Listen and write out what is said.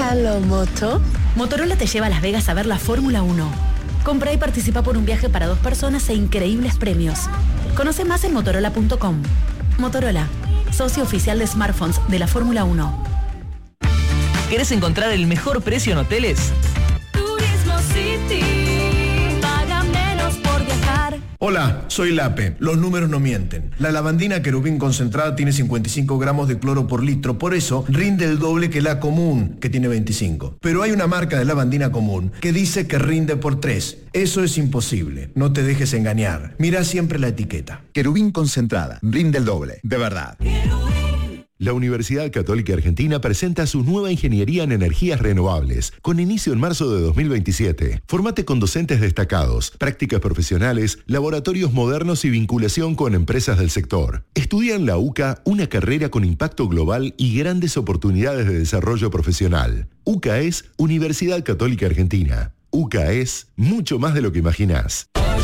a lo moto. Motorola te lleva a Las Vegas a ver la Fórmula 1. Compra y participa por un viaje para 2 personas e increíbles premios. Conoce más en motorola.com. Motorola, socio oficial de smartphones de la Fórmula 1. ¿Querés encontrar el mejor precio en hoteles? Turismo City, paga menos por viajar. Hola, soy Lape. Los números no mienten. La lavandina Querubín concentrada tiene 55 gramos de cloro por litro, por eso rinde el doble que la común, que tiene 25. Pero hay una marca de lavandina común que dice que rinde por 3. Eso es imposible. No te dejes engañar. Mira siempre la etiqueta. Querubín concentrada, rinde el doble, de verdad. La Universidad Católica Argentina presenta su nueva ingeniería en energías renovables, con inicio en marzo de 2027. Formate con docentes destacados, prácticas profesionales, laboratorios modernos y vinculación con empresas del sector. Estudia en la UCA una carrera con impacto global y grandes oportunidades de desarrollo profesional. UCA es Universidad Católica Argentina. UCA es mucho más de lo que imaginás.